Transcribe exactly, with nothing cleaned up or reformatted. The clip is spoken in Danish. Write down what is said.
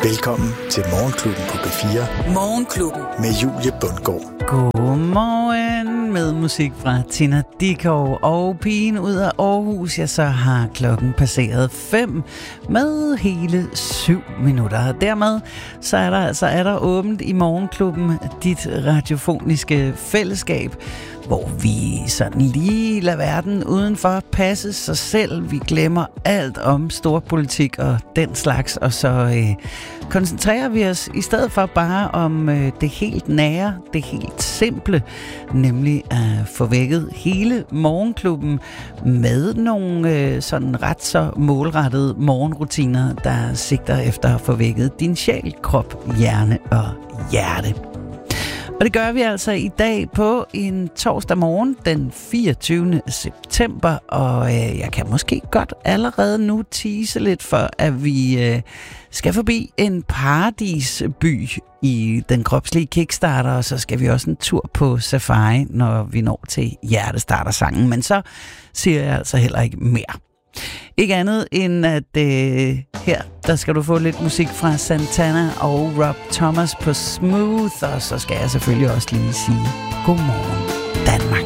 Velkommen til Morgenklubben på B fire. Morgenklubben med Julie Bundgaard. Godmorgen med musik fra Tina Dickow og pigen ud af Aarhus. Ja, så har klokken passeret fem med hele syv minutter. Dermed så er der altså er der åbent i Morgenklubben, dit radiofoniske fællesskab, hvor vi sådan lige lader verden udenfor passe sig selv. Vi glemmer alt om storpolitik og den slags, og så øh, koncentrerer vi os i stedet for bare om øh, det helt nære, det helt simple, nemlig at få vækket hele Morgenklubben med nogle øh, sådan ret så målrettede morgenrutiner, der sigter efter at få vækket din sjæl, krop, hjerne og hjerte. Og det gør vi altså i dag på en torsdag morgen, den fireogtyvende september, og øh, jeg kan måske godt allerede nu tease lidt for, at vi øh, skal forbi en paradisby i den kropslige Kickstarter, og så skal vi også en tur på safari, når vi når til hjertestartersangen, men så siger jeg altså heller ikke mere. Ikke andet end at øh, her, der skal du få lidt musik fra Santana og Rob Thomas på Smooth, og så skal jeg selvfølgelig også lige sige godmorgen Danmark.